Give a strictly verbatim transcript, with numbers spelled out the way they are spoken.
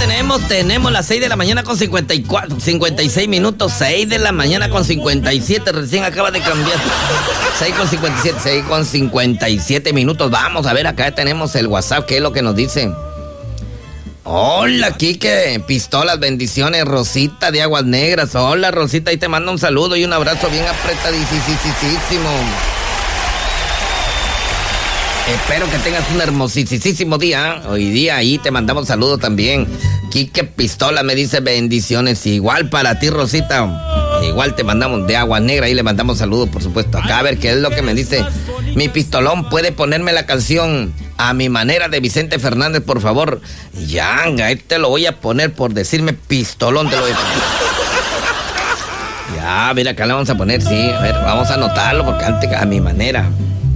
tenemos, tenemos las seis de la mañana con cincuenta y cuatro, cincuenta y seis minutos, seis de la mañana con cincuenta y siete, recién acaba de cambiar. seis con cincuenta y siete, seis con cincuenta y siete minutos. Vamos a ver, acá tenemos el WhatsApp, ¿qué es lo que nos dice? Hola, Quique, pistolas, bendiciones, Rosita de Aguas Negras. Hola, Rosita, y te mando un saludo y un abrazo bien apretadísimo. Espero que tengas un hermosísimo día. Hoy día ahí te mandamos saludos también. Quique Pistola me dice bendiciones. Igual para ti, Rosita. Igual te mandamos de Aguas Negras. Ahí le mandamos saludos, por supuesto. Acá a ver qué es lo que me dice. Mi pistolón, ¿puede ponerme la canción A Mi Manera de Vicente Fernández, por favor? Ya, ahí te lo voy a poner por decirme pistolón. Te lo voy a poner. Ya, mira, acá le vamos a poner, sí. A ver, vamos a anotarlo porque antes A Mi Manera.